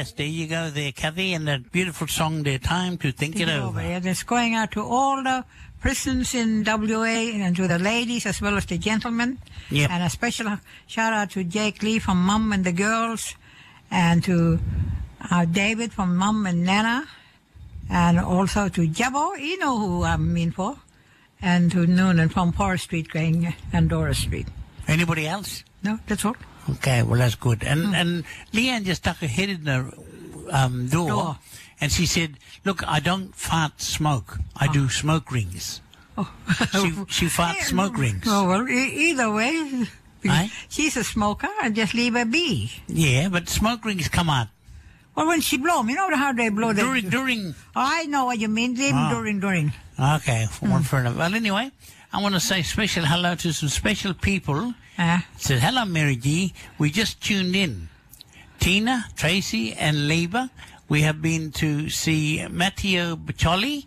Yes, there you go there, Kathy, and that beautiful song there, Time to Think It Over. Yeah, it's going out to all the prisons in WA and to the ladies as well as the gentlemen. Yep. And a special shout out to Jake Lee from Mum and the Girls, and to David from Mum and Nana, and also to Jabo, you know who I mean for, and to Noonan from Forest Street going and Dora Street. Anybody else? No, that's all. Okay, well, that's good. And Leanne just stuck her head in the door, and she said, look, I don't fart smoke. I do smoke rings. Oh. She farts smoke rings. Oh, well, either way, Aye? she's a smoker, and just leave her be. Yeah, but smoke rings come out. Well, when she blow 'em, you know how they blow them? During. I know what you mean. Leave 'em during. Okay, one for another. Well, anyway, I want to say special hello to some special people. Said, hello, Mary G. We just tuned in. Tina, Tracy, and Leiber. We have been to see Matteo Baccioli.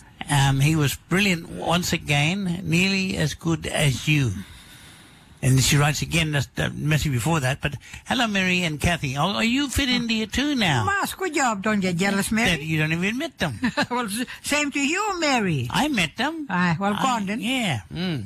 He was brilliant once again, nearly as good as you. And she writes again, that's the message before that. But hello, Mary and Kathy. Are you fit in there too now? Mas, good job. Don't get jealous, Mary. That you don't even meet them. Well, same to you, Mary. I met them. Aye, well, go on then. Yeah.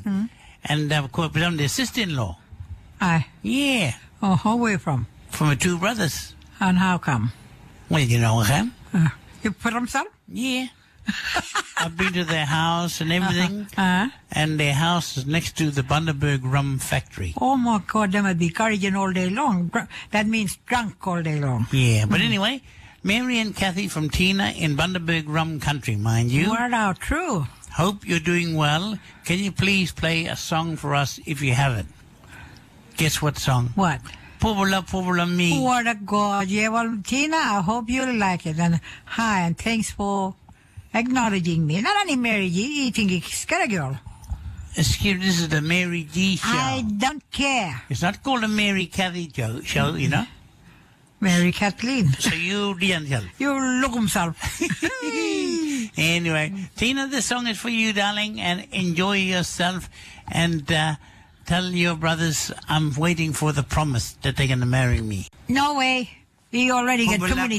And of course, I'm their sister-in-law. Aye. Yeah. Oh, how were you from? From the two brothers. And how come? Well, you know him. You put them some? Yeah. I've been to their house and everything. And their house is next to the Bundaberg Rum Factory. Oh, my God, they must be encouraging all day long. That means drunk all day long. Yeah, but anyway, Mary and Kathy from Tina in Bundaberg Rum Country, mind you. Word out, true. Hope you're doing well. Can you please play a song for us if you have it? Guess what song? What? Pobula Me. What a God. Yeah, well, Tina, I hope you like it. And hi, and thanks for acknowledging me. Not only Mary G, you think it's got a girl. Excuse me, this is the Mary G show. I don't care. It's not called a Mary Kathy show, you know. Mary Kathleen. So you yourself. You look himself. Anyway, Tina, this song is for you, darling, and enjoy yourself. And tell your brothers I'm waiting for the promise that they're going to marry me. No way. You already get too many